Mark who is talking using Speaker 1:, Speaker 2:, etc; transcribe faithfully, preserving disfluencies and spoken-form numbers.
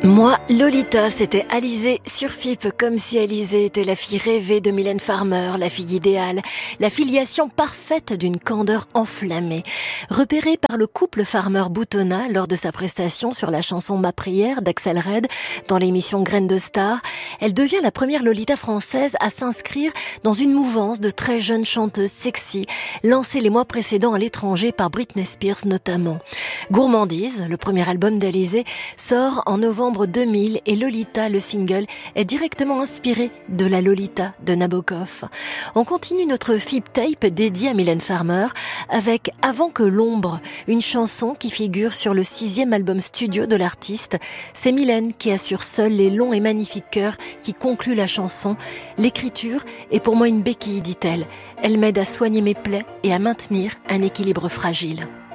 Speaker 1: Moi, Lolita, c'était Alizée sur F I P, comme si Alizée était la fille rêvée de Mylène Farmer, la fille idéale, la filiation parfaite d'une candeur enflammée. Repérée par le couple Farmer-Boutonnat lors de sa prestation sur la chanson Ma prière d'Axel Red dans l'émission Graines de Star, elle devient la première Lolita française à s'inscrire dans une mouvance de très jeunes chanteuses sexy, lancée les mois précédents à l'étranger par Britney Spears notamment. Gourmandise, le premier album d'Alizée, sort en novembre deux mille et Lolita, le single, est directement inspiré de la Lolita de Nabokov. On continue notre F I P tape dédié à Mylène Farmer avec Avant que l'ombre, une chanson qui figure sur le sixième album studio de l'artiste. C'est Mylène qui assure seule les longs et magnifiques chœurs qui concluent la chanson. L'écriture est pour moi une béquille, dit-elle. Elle m'aide à soigner mes plaies et à maintenir un équilibre fragile.